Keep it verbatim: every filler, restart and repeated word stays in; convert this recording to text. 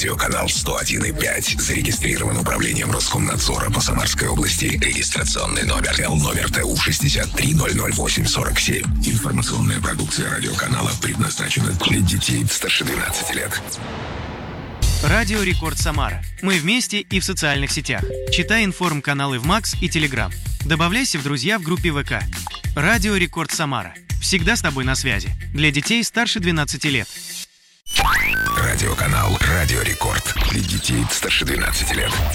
Радиоканал сто один и пять. Зарегистрирован управлением Роскомнадзора по Самарской области. Регистрационный номер Л номер Т У шестьдесят три ноль ноль восемь сорок семь. Информационная продукция радиоканала предназначена для детей старше двенадцати лет. Радио Рекорд Самара. Мы вместе и в социальных сетях. Читай информ-каналы в Макс и Телеграм. Добавляйся в друзья в группе ВК. Радио Рекорд Самара. Всегда с тобой на связи. Для детей старше двенадцати лет. Радиоканал Радио Рекорд. Для детей старше двенадцати лет.